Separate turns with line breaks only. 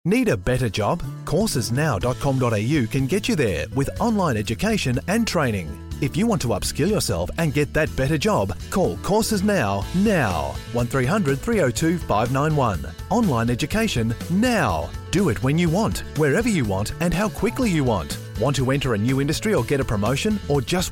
Need a better job? Coursesnow.com.au can get you there with online education and training. If you want to upskill yourself and get that better job, call Courses Now. 1300 302 591. Online education now. Do it when you want, wherever you want, and how quickly you want. Want to enter a new industry or get a promotion, or just